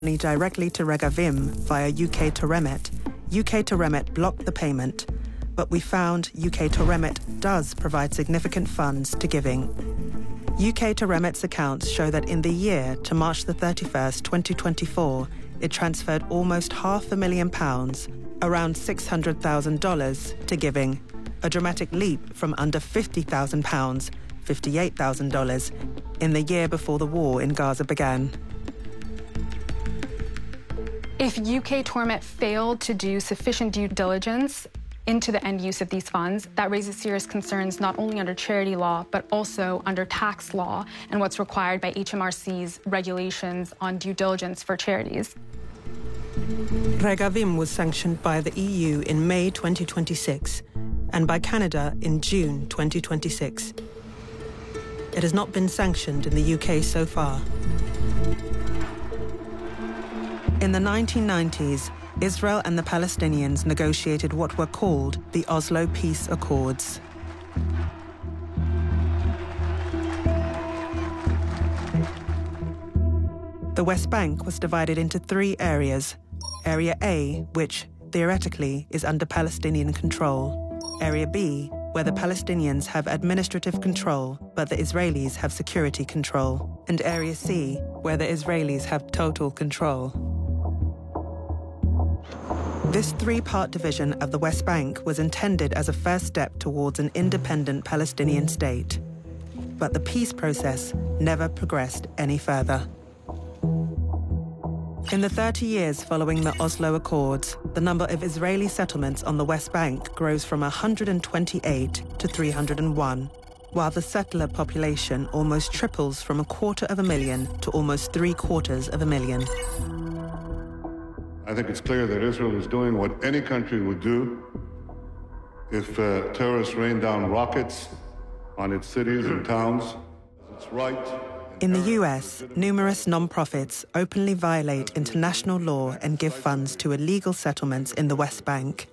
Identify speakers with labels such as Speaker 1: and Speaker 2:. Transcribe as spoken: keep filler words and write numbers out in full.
Speaker 1: directly to Regavim via U K to Remit, U K to Remit blocked the payment, but we found U K to Remit does provide significant funds to Giving. U K to Remit's accounts show that in the year to March the thirty-first, twenty twenty-four, it transferred almost half a million pounds, around six hundred thousand dollars, to Giving, a dramatic leap from under fifty thousand pounds, fifty-eight thousand dollars, in the year before the war in Gaza began.
Speaker 2: If U K to Remit failed to do sufficient due diligence into the end use of these funds, that raises serious concerns not only under charity law, but also under tax law and what's required by H M R C's regulations on due diligence for charities.
Speaker 1: Regavim was sanctioned by the E U in May twenty twenty-six and by Canada in June twenty twenty-six. It has not been sanctioned in the U K so far. In the nineteen nineties, Israel and the Palestinians negotiated what were called the Oslo Peace Accords. The West Bank was divided into three areas. Area A, which, theoretically, is under Palestinian control. Area B, where the Palestinians have administrative control, but the Israelis have security control. And Area C, where the Israelis have total control. This three-part division of the West Bank was intended as a first step towards an independent Palestinian state. But the peace process never progressed any further. In the thirty years following the Oslo Accords, the number of Israeli settlements on the West Bank grows from one hundred twenty-eight to three hundred one, while the settler population almost triples from a quarter of a million to almost three quarters of a million.
Speaker 3: I think it's clear that Israel is doing what any country would do if uh, terrorists rain down rockets on its cities and towns. It's right.
Speaker 1: In the U S, numerous non-profits openly violate international law and give funds to illegal settlements in the West Bank.